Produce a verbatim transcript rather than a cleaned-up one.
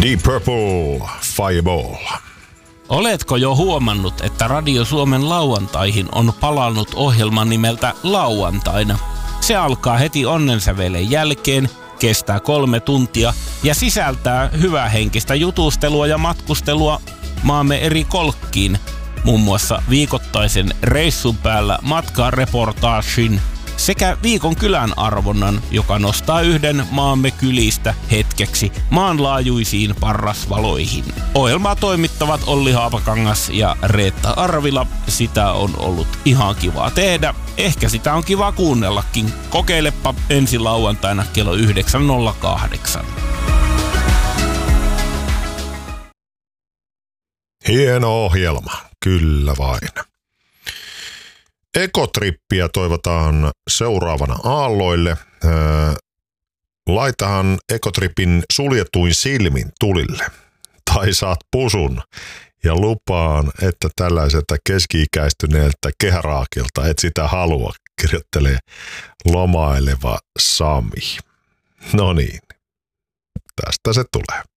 Deep Purple, Fireball. Oletko jo huomannut, että Radio Suomen lauantaihin on palannut ohjelma nimeltä Lauantaina? Se alkaa heti onnensävelen jälkeen, kestää kolme tuntia ja sisältää hyvähenkistä jutustelua ja matkustelua maamme eri kolkkiin, muun muassa viikoittaisen reissun päällä matkareportaagin sekä viikon kylän arvonnan, joka nostaa yhden maamme kylistä hetkeksi maanlaajuisiin parrasvaloihin. Ohjelmaa toimittavat Olli Haapakangas ja Reetta Arvila. Sitä on ollut ihan kiva tehdä. Ehkä sitä on kiva kuunnellakin. Kokeilepa ensi lauantaina kello yhdeksän nolla kahdeksan. Hieno ohjelma, kyllä vain. Ekotrippiä toivotaan seuraavana aalloille. Öö, laitahan Ekotripin suljetuin silmin tulille. Tai saat pusun. Ja lupaan, että tällaiselta keski-ikäistyneeltä kehäraakilta et sitä halua, kirjoittelee lomaileva Sami. No niin, tästä se tulee.